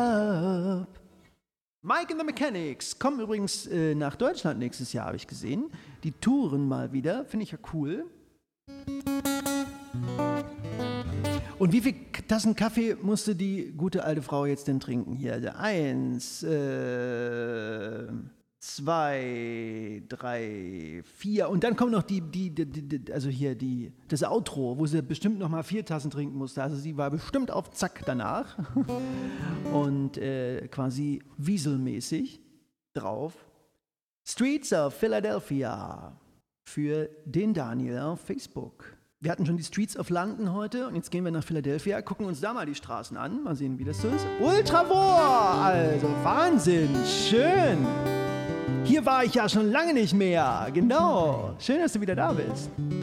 Mike and the Mechanics kommen übrigens nach Deutschland nächstes Jahr, habe ich gesehen. Die touren mal wieder, finde ich ja cool. Und wie viele Tassen Kaffee musste die gute alte Frau jetzt denn trinken? Hier, also 1, 2, 3, 4 und dann kommt noch das Outro, wo sie bestimmt noch mal 4 Tassen trinken musste. Also sie war bestimmt auf Zack danach und quasi wieselmäßig drauf. Streets of Philadelphia für den Daniel auf Facebook. Wir hatten schon die Streets of London heute und jetzt gehen wir nach Philadelphia, gucken uns da mal die Straßen an, mal sehen, wie das so ist. Ultravor! Also Wahnsinn, schön! Hier war ich ja schon lange nicht mehr. Genau. Schön, dass du wieder da bist.